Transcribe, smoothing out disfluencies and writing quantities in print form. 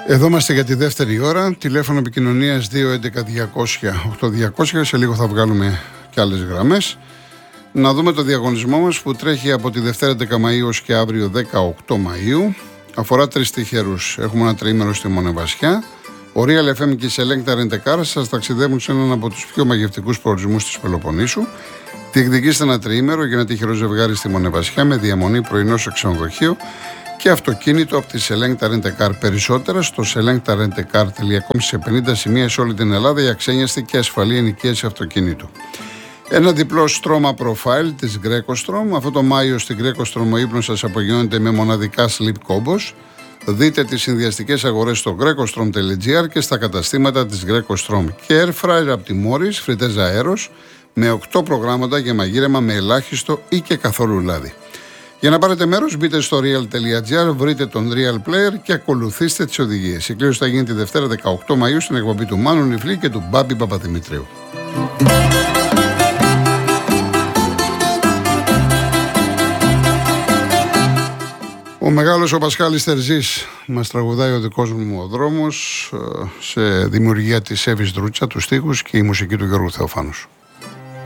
Εδώ είμαστε για τη δεύτερη ώρα. Τηλέφωνο επικοινωνίας 211-200-8200. Σε λίγο θα βγάλουμε και άλλες γραμμές. Να δούμε το διαγωνισμό μας που τρέχει από τη Δευτέρα 10 Μαΐου ως και αύριο 18 Μαΐου. Αφορά 3 τυχερούς. Έχουμε ένα τριήμερο στη Μονεβασιά. Ο Real FM και η Selecta Rent-A-Car σας ταξιδεύουν σε έναν από τους πιο μαγευτικούς προορισμούς της Πελοποννήσου. Διεκδικήστε ένα τριήμερο για ένα τυχερό ζευγάρι στη Μονεβασιά με διαμονή πρωινό σε ξενοδοχείο και αυτοκίνητο από τη Selecta Rent-A-Car. Περισσότερα στο selectarentcar.com σε 50 σημεία σε όλη την Ελλάδα για αξένιαστη και ασφαλή ενοικίαση αυτοκίνητου. Ένα διπλό στρώμα profile της Greco-Strom. Αυτό το Μάιο στην Greco-Strom ο ύπνος σας απογειώνεται με μοναδικά sleep combos. Δείτε τις συνδυαστικές αγορές στο grecostrom.gr και στα καταστήματα της Greco-Strom. Και air fryer από τη Morris, φριτέζα αέρος, με 8 προγράμματα για μαγείρεμα με ελάχιστο ή και καθόλου λάδι. Για να πάρετε μέρος, μπείτε στο real.gr, βρείτε τον Real Player και ακολουθήστε τις οδηγίες. Η κλήρωση θα γίνει τη Δευτέρα 18 Μαΐου στην εκπομπή του Μάνου Νιφλή και του Μπάμπη Παπαδημητρίου. Ο μεγάλος ο Πασχάλης Τερζής μας τραγουδάει «Ο δικός μου ο δρόμος» σε δημιουργία της Εύης Δρούτσα, τους στίχους και η μουσική του Γιώργου Θεοφάνους.